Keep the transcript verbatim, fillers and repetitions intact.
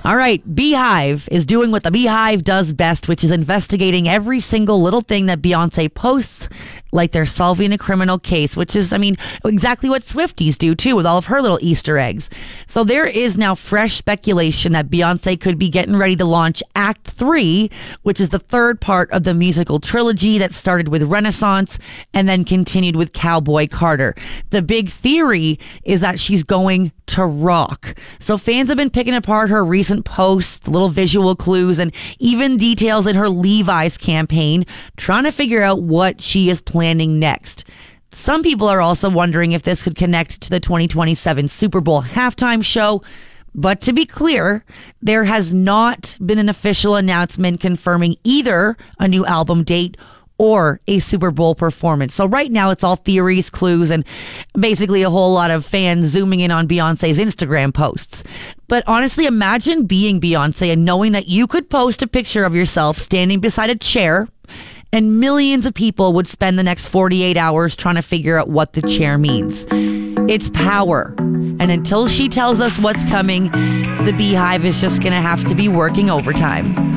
All right, Beehive is doing what the Beehive does best, which is investigating every single little thing that Beyonce posts, like they're solving a criminal case, which is, I mean, exactly what Swifties do too with all of her little Easter eggs. So there is now fresh speculation that Beyonce could be getting ready to launch Act three, which is the third part of the musical trilogy that started with Renaissance and then continued with Cowboy Carter. The big theory is that she's going to rock. So fans have been picking apart her recent posts, little visual clues, and even details in her Levi's campaign, trying to figure out what she is planning next. Some people are also wondering if this could connect to the twenty twenty-seven Super Bowl halftime show. But to be clear, there has not been an official announcement confirming either a new album date or a Super Bowl performance. So right now it's all theories, clues, and basically a whole lot of fans zooming in on Beyonce's Instagram posts. But honestly, imagine being Beyonce and knowing that you could post a picture of yourself standing beside a chair and millions of people would spend the next forty-eight hours trying to figure out what the chair means. It's power. And until she tells us what's coming, the Beehive is just going to have to be working overtime.